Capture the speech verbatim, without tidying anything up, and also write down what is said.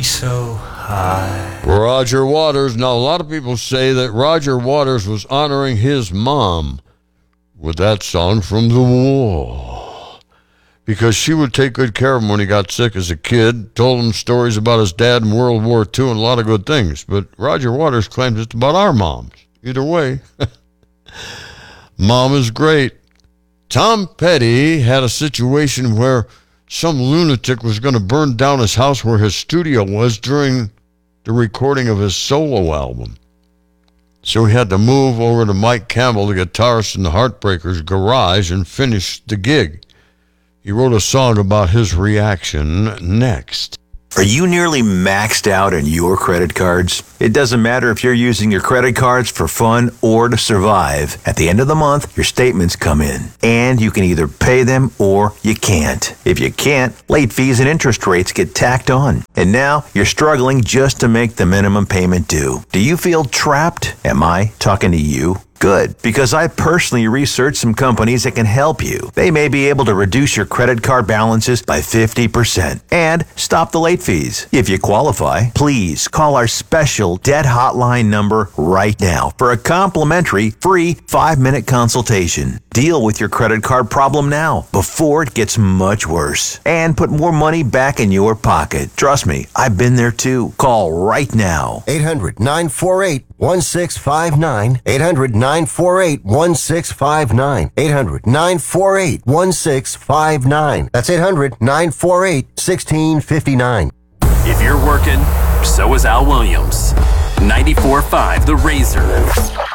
So high. Roger Waters. Now, a lot of people say that Roger Waters was honoring his mom with that song from the war, because she would take good care of him when he got sick as a kid, told him stories about his dad in World War Two and a lot of good things. But Roger Waters claims it's about our moms. Either way, Mom is great. Tom Petty had a situation where some lunatic was going to burn down his house where his studio was during the recording of his solo album. So he had to move over to Mike Campbell, the guitarist in the Heartbreakers' garage, and finish the gig. He wrote a song about his reaction next. Are you nearly maxed out on your credit cards? It doesn't matter if you're using your credit cards for fun or to survive. At the end of the month, your statements come in, and you can either pay them or you can't. If you can't, late fees and interest rates get tacked on. And now you're struggling just to make the minimum payment due. Do you feel trapped? Am I talking to you? Good, because I personally researched some companies that can help you. They may be able to reduce your credit card balances by fifty percent and stop the late fees. If you qualify, please call our special debt hotline number right now for a complimentary free five-minute consultation. Deal with your credit card problem now before it gets much worse and put more money back in your pocket. Trust me, I've been there too. Call right now. eight hundred nine four eight one six five nine. eight hundred nine four eight one six five nine. eight hundred nine four eight one six five nine. That's eight hundred nine four eight one six five nine. If you're working, so is Al Williams. ninety-four point five The Razor.